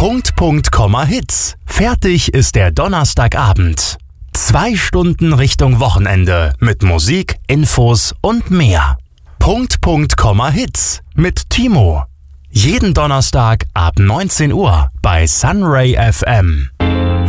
Hits. Fertig ist der Donnerstagabend. 2 Stunden Richtung Wochenende mit Musik, Infos und mehr. Hits mit Timo. Jeden Donnerstag ab 19 Uhr bei Sunray FM.